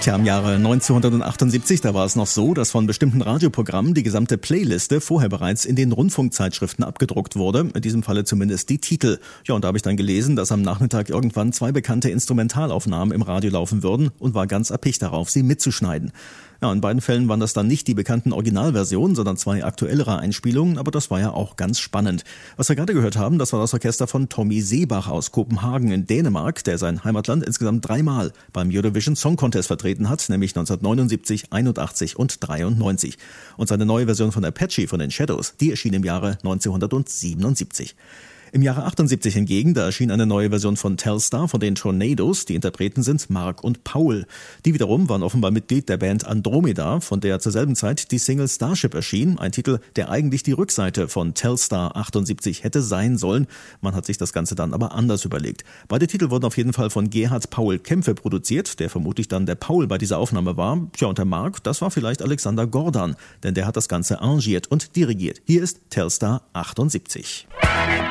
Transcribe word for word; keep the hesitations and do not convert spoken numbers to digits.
Tja, im Jahre neunzehnhundertachtundsiebzig, da war es noch so, dass von bestimmten Radioprogrammen die gesamte Playliste vorher bereits in den Rundfunkzeitschriften abgedruckt wurde, in diesem Falle zumindest die Titel. Ja, und da habe ich dann gelesen, dass am Nachmittag irgendwann zwei bekannte Instrumentalaufnahmen im Radio laufen würden und war ganz erpicht darauf, sie mitzuschneiden. Ja, in beiden Fällen waren das dann nicht die bekannten Originalversionen, sondern zwei aktuellere Einspielungen, aber das war ja auch ganz spannend. Was wir gerade gehört haben, das war das Orchester von Tommy Seebach aus Kopenhagen in Dänemark, der sein Heimatland insgesamt dreimal beim Eurovision Song Contest vertreten hat, nämlich neunzehnhundertneunundsiebzig, einundachtzig und dreiundneunzig. Und seine neue Version von Apache von den Shadows, die erschien im Jahre neunzehnhundertsiebenundsiebzig. Im Jahre achtundsiebzig hingegen, da erschien eine neue Version von Telstar von den Tornadoes. Die Interpreten sind Mark und Paul. Die wiederum waren offenbar Mitglied der Band Andromeda, von der zur selben Zeit die Single Starship erschien. Ein Titel, der eigentlich die Rückseite von Telstar achtundsiebzig hätte sein sollen. Man hat sich das Ganze dann aber anders überlegt. Beide Titel wurden auf jeden Fall von Gerhard Paul Kämpfe produziert, der vermutlich dann der Paul bei dieser Aufnahme war. Tja, und der Mark, das war vielleicht Alexander Gordan, denn der hat das Ganze arrangiert und dirigiert. Hier ist Telstar achtundsiebzig.